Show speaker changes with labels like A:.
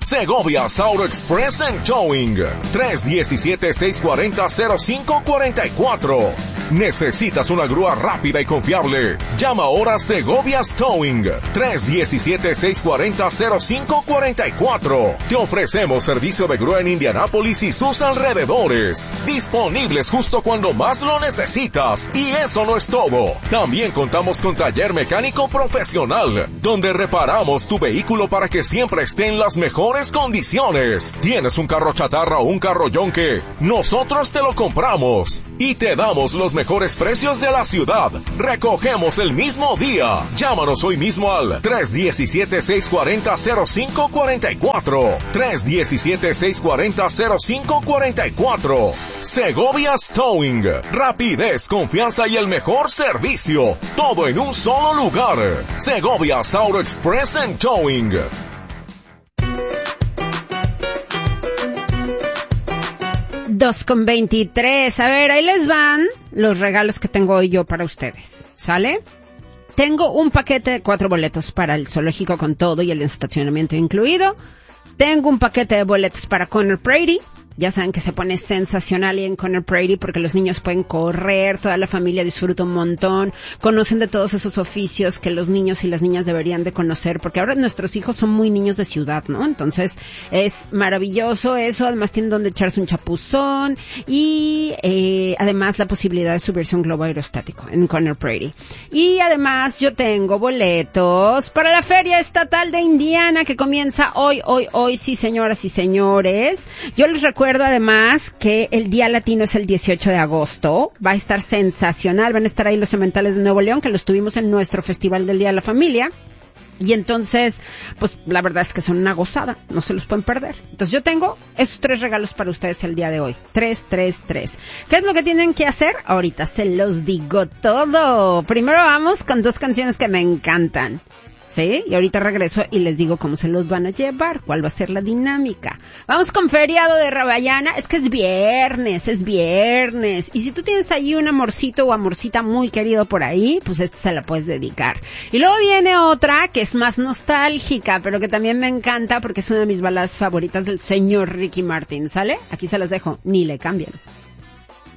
A: Segovia's Auto Express and Towing. 317-640-0544. ¿Necesitas una grúa rápida y confiable? Llama ahora a Segovia's Towing. 317-640-0544. Te ofrecemos servicio de grúa en Indianápolis y sus alrededores. Disponibles justo cuando más lo necesitas. Y eso no es todo. También contamos con taller mecánico profesional, donde reparamos tu vehículo para que siempre esté en las mejores condiciones. ¿Tienes un carro chatarra o un carro yonque? Nosotros te lo compramos y te damos los mejores precios de la ciudad. Recogemos el mismo día. Llámanos hoy mismo al 317-640-0544. 317-640-0544. Segovia's Towing. Rapidez, confianza y el mejor servicio. Todo en un solo lugar. Segovia's Auto Express and Towing.
B: 2:23. A ver, ahí les van los regalos que tengo hoy yo para ustedes. ¿Sale? Tengo un paquete de 4 boletos para el zoológico con todo y el estacionamiento incluido. Tengo un paquete de boletos para Conor Prairie. Ya saben que se pone sensacional y en Conor Prairie porque los niños pueden correr, toda la familia disfruta un montón, conocen de todos esos oficios que los niños y las niñas deberían de conocer, porque ahora nuestros hijos son muy niños de ciudad, ¿no? Entonces es maravilloso eso, además tienen donde echarse un chapuzón y además la posibilidad de subirse a un globo aerostático en Conor Prairie. Y además yo tengo boletos para la Feria Estatal de Indiana que comienza hoy, sí señoras y señores. Yo les recuerdo además que el Día Latino es el 18 de agosto. Va a estar sensacional. Van a estar ahí los sementales de Nuevo León, que los tuvimos en nuestro Festival del Día de la Familia. Y entonces, pues la verdad es que son una gozada. No se los pueden perder. Entonces yo tengo esos 3 regalos para ustedes el día de hoy. 3. ¿Qué es lo que tienen que hacer? Ahorita se los digo todo. Primero vamos con 2 canciones que me encantan. ¿Sí? Y ahorita regreso y les digo cómo se los van a llevar, cuál va a ser la dinámica. Vamos con Feriado de Rabayana. Es que es viernes. Y si tú tienes ahí un amorcito o amorcita muy querido por ahí, pues esta se la puedes dedicar. Y luego viene otra que es más nostálgica, pero que también me encanta porque es una de mis baladas favoritas del señor Ricky Martin, ¿sale? Aquí se las dejo, ni le cambien.